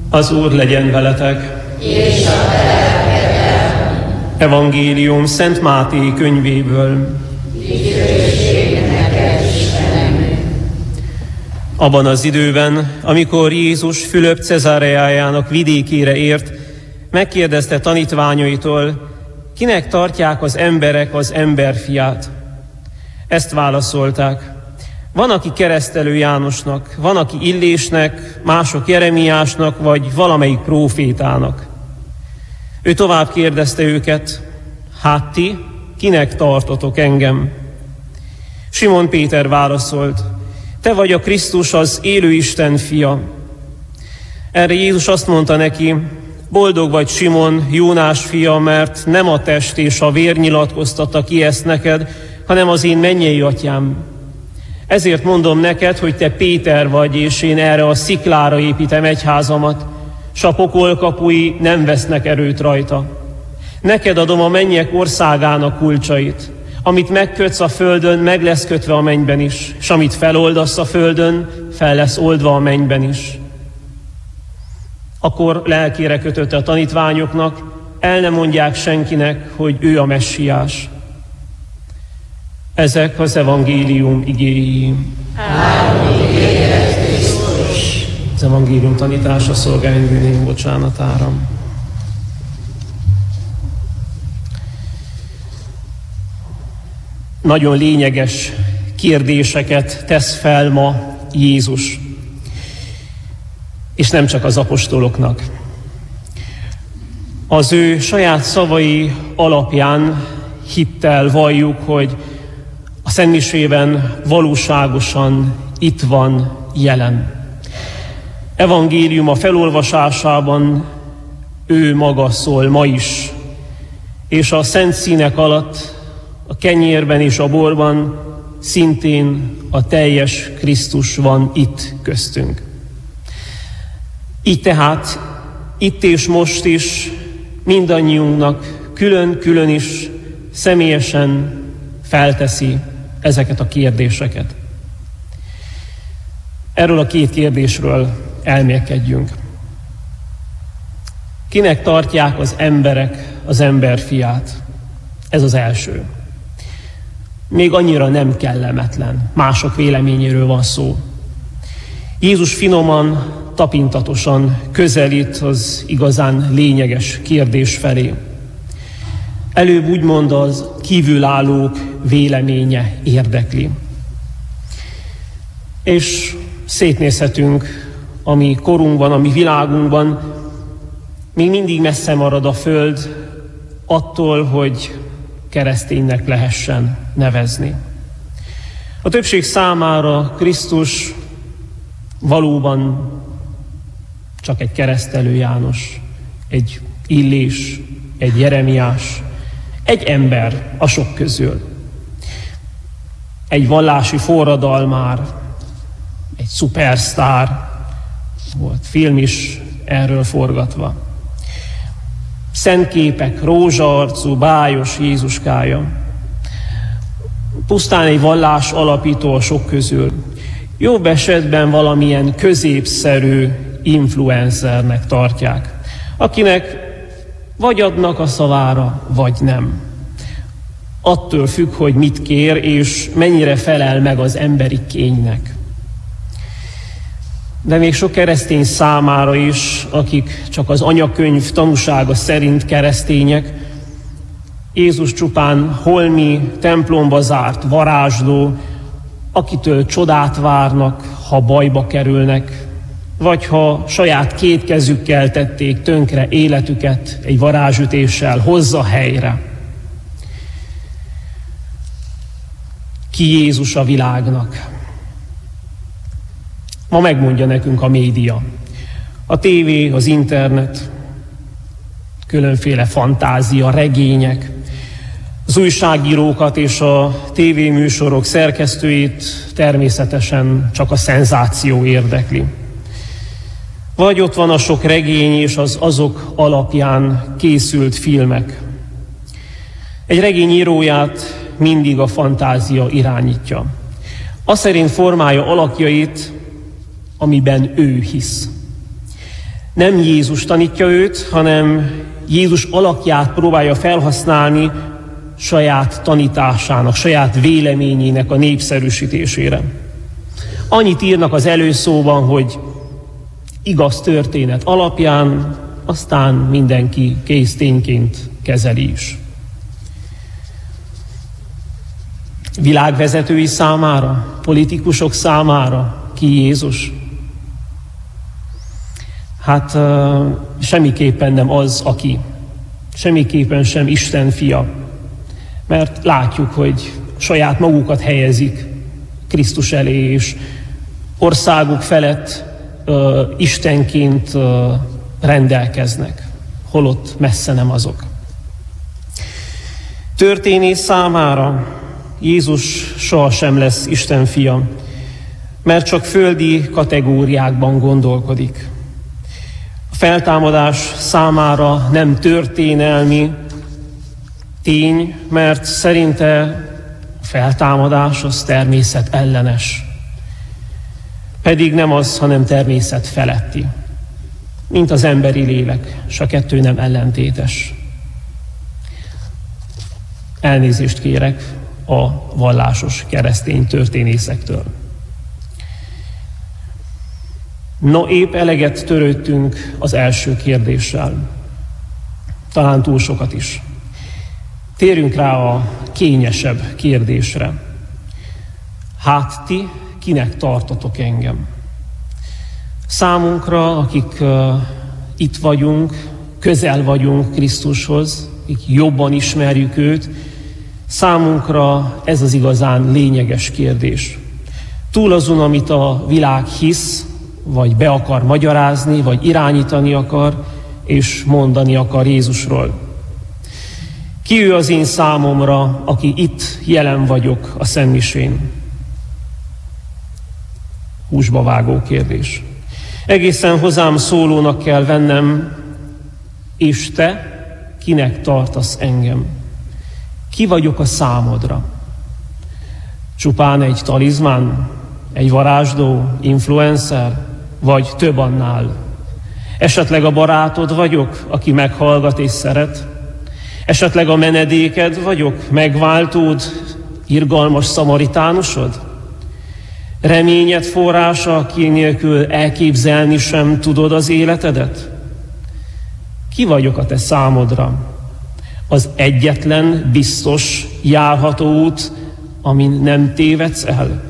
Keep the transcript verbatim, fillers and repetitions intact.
Az Úr legyen veletek. És a te lelkeddel. Evangélium Szent Máté könyvéből. Dicsőség neked, Istenem. Abban az időben, amikor Jézus Fülöp Cezáreájának vidékére ért, megkérdezte tanítványaitól, kinek tartják az emberek az emberfiát. Ezt válaszolták. Van, aki keresztelő Jánosnak, van, aki Illésnek, mások Jeremiásnak, vagy valamelyik prófétának. Ő tovább kérdezte őket, hát ti, kinek tartotok engem? Simon Péter válaszolt, te vagy a Krisztus, az élő Isten fia. Erre Jézus azt mondta neki, boldog vagy Simon, Jónás fia, mert nem a test és a vér nyilatkoztatta ki ezt neked, hanem az én mennyei atyám. Ezért mondom neked, hogy te Péter vagy, és én erre a sziklára építem egyházamat, s a pokol kapui nem vesznek erőt rajta. Neked adom a mennyek országának kulcsait. Amit megkötsz a földön, meg lesz kötve a mennyben is, s amit feloldasz a földön, fel lesz oldva a mennyben is. Akkor lelkére kötötte a tanítványoknak, el ne mondják senkinek, hogy ő a messiás. Ezek az evangélium igéi. Az evangélium tanítása szolgáljon bűneim bocsánatára. Nagyon lényeges kérdéseket tesz fel ma Jézus, és nem csak az apostoloknak. Az ő saját szavai alapján hittel valljuk, hogy a szentmisében valóságosan itt van jelen. Evangélium a felolvasásában ő maga szól ma is, és a szent színek alatt, a kenyérben és a borban szintén a teljes Krisztus van itt köztünk. Így tehát itt és most is mindannyiunknak külön-külön is személyesen felteszi ezeket a kérdéseket. Erről a két kérdésről elmélkedjünk. Kinek tartják az emberek az emberfiát? Ez az első. Még annyira nem kellemetlen, mások véleményéről van szó. Jézus finoman, tapintatosan közelít az igazán lényeges kérdés felé. Előbb úgymond az kívülállók véleménye érdekli. És szétnézhetünk a mi korunkban, a mi világunkban, még mindig messze marad a Föld attól, hogy kereszténynek lehessen nevezni. A többség számára Krisztus valóban csak egy keresztelő János, egy Illés, egy Jeremiás, egy ember a sok közül. Egy vallási forradalmár, egy szupersztár, volt film is erről forgatva. Szent képek, rózsaarcú, bájos Jézuskája. Pusztán egy vallás alapító a sok közül. Jobb esetben valamilyen középszerű influencernek tartják, akinek vagy adnak a szavára, vagy nem. Attól függ, hogy mit kér, és mennyire felel meg az emberi kénynek. De még sok keresztény számára is, akik csak az anyakönyv tanúsága szerint keresztények, Jézus csupán holmi, templomba zárt varázsló, akitől csodát várnak, ha bajba kerülnek, vagy ha saját két kezükkel tették tönkre életüket egy varázsütéssel, hozza helyre. Ki Jézus a világnak? Ma megmondja nekünk a média. A tévé, az internet, különféle fantázia, regények, az újságírókat és a tévéműsorok szerkesztőit természetesen csak a szenzáció érdekli. Vagy ott van a sok regény és az azok alapján készült filmek. Egy regény íróját mindig a fantázia irányítja. Azt szerint formálja alakjait, amiben ő hisz. Nem Jézus tanítja őt, hanem Jézus alakját próbálja felhasználni saját tanításának, saját véleményének a népszerűsítésére. Annyit írnak az előszóban, hogy igaz történet alapján, aztán mindenki késztényként kezeli is. Világvezetői számára, politikusok számára ki Jézus? Hát uh, semmiképpen nem az, aki. Semmiképpen sem Isten fia. Mert látjuk, hogy saját magukat helyezik Krisztus elé, és országuk felett uh, Istenként uh, rendelkeznek, holott messze nem azok. Történész számára Jézus sohasem lesz Isten fia, mert csak földi kategóriákban gondolkodik. A feltámadás számára nem történelmi tény, mert szerinte a feltámadás az természet ellenes. Pedig nem az, hanem természet feletti. Mint az emberi lélek, s a kettő nem ellentétes. Elnézést kérek a vallásos keresztény történészektől. No, épp eleget törődtünk az első kérdéssel. Talán túl sokat is. Térjünk rá a kényesebb kérdésre. Hát ti kinek tartotok engem? Számunkra, akik uh, itt vagyunk, közel vagyunk Krisztushoz, akik jobban ismerjük őt, számunkra ez az igazán lényeges kérdés. Túl azon, amit a világ hisz, vagy be akar magyarázni, vagy irányítani akar, és mondani akar Jézusról. Ki ő az én számomra, aki itt jelen vagyok a szentmisén? Húsba vágó kérdés. Egészen hozzám szólónak kell vennem, és te kinek tartasz engem? Ki vagyok a számodra? Csupán egy talizmán, egy varázsló, influencer, vagy több annál? Esetleg a barátod vagyok, aki meghallgat és szeret? Esetleg a menedéked vagyok, megváltód, irgalmas szamaritánusod? Reményed forrása, aki nélkül elképzelni sem tudod az életedet? Ki vagyok a te számodra? Az egyetlen biztos járható út, amin nem tévedsz el?